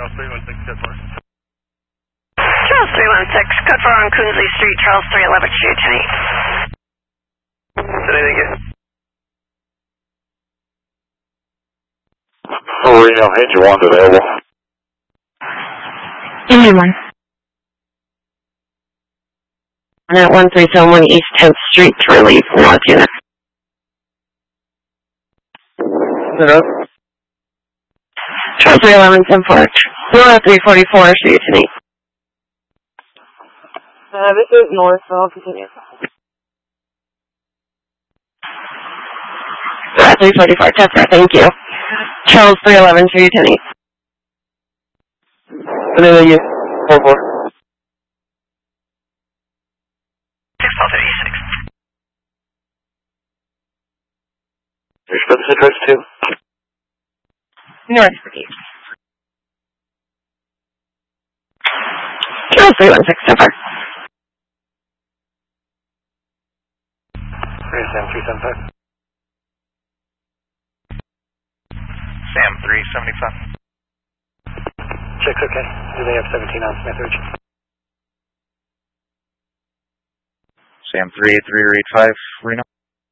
Charles 316, cut 4. Charles 316, cut 4 on Coonsley Street, Charles 311, shoot, Tenny. Thank you. Oh, Reno, Angel 1 available. Angel 1. At 1371 East 10th Street to relieve North Unit. Set up. Charles 311, 10-4. 344, shoot, Tenny. This is north, so I'll continue. 344, Tesla, thank you. Charles 311, shoot, Tenny. Thank you. 4-4. 636. There's Brother Citrus 2. North Street. Charles 316, so far. Sam 375. Sam 375. Check's okay. Do they have 17 on Smith Ridge? Sam 383 or 85, Reno.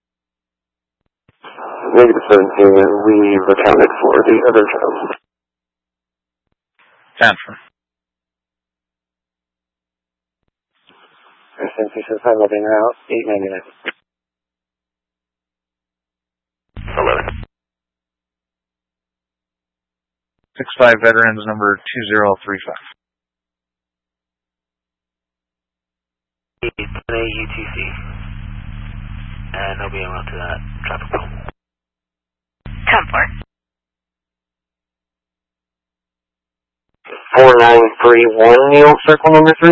Negative 17, we've accounted for the other child. Transfer. Sam 375, loading out, 899. 11. 65 veterans number 2035. UTC. And they'll be en route to that traffic cone. Come for it. 4931, Neil, circle number 3.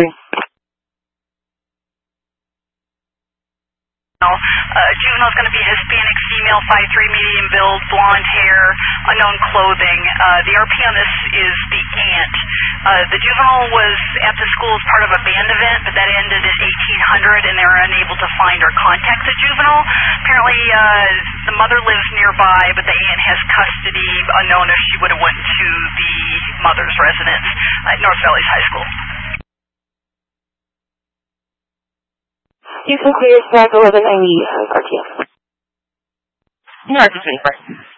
Juvenile's going to be Hispanic female, 5'3", medium build, blonde hair, unknown clothing. The RP on this is the aunt. The juvenile was at the school as part of a band event, but that ended at 1800, and they were unable to find or contact the juvenile. Apparently, the mother lives nearby, but the aunt has custody, unknown if she would have went to the mother's residence at North Valley's High School. You can clear stack 1190 RTF. North 24.